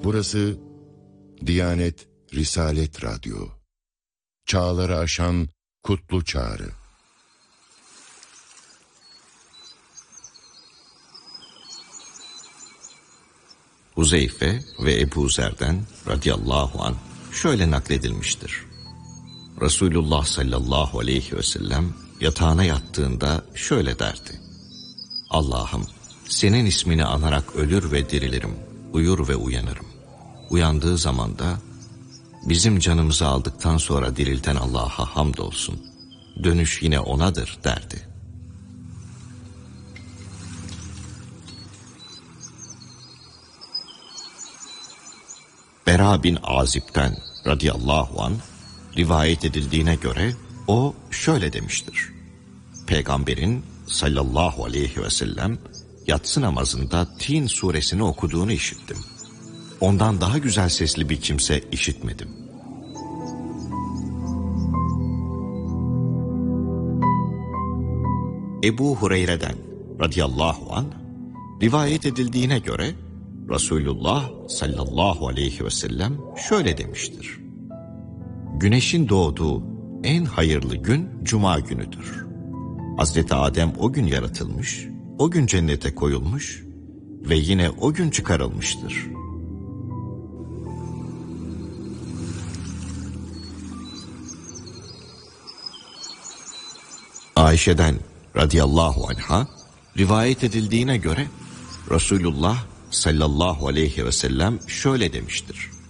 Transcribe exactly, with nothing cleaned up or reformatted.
Burası Diyanet Risalet Radyo. Çağları aşan kutlu çağrı. Huzeyfe ve Ebu Zer'den radıyallahu anh şöyle nakledilmiştir. Resulullah sallallahu aleyhi ve sellem yatağına yattığında şöyle derdi: Allah'ım, senin ismini anarak ölür ve dirilirim, uyur ve uyanırım. Uyandığı zaman da bizim canımızı aldıktan sonra dirilten Allah'a hamdolsun, dönüş yine O'nadır derdi. Bera bin Azib'den radıyallahu anh rivayet edildiğine göre o şöyle demiştir: Peygamberin sallallahu aleyhi ve sellem yatsı namazında Tin suresini okuduğunu işittim. Ondan daha güzel sesli bir kimse işitmedim. Ebu Hureyre'den radıyallahu anh rivayet edildiğine göre Resulullah sallallahu aleyhi ve sellem şöyle demiştir: Güneşin doğduğu en hayırlı gün Cuma günüdür. Hazreti Adem o gün yaratılmış, o gün cennete koyulmuş ve yine o gün çıkarılmıştır. Ayşe'den radıyallahu anha rivayet edildiğine göre Resulullah sallallahu aleyhi ve sellem şöyle demiştir: